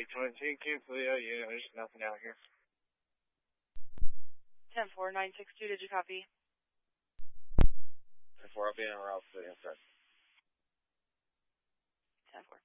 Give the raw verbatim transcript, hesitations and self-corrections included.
eight twenty-two, cancel the O U. There's nothing out here. ten four, nine six two, did you copy? ten four, I'll be in route to the inside. ten four.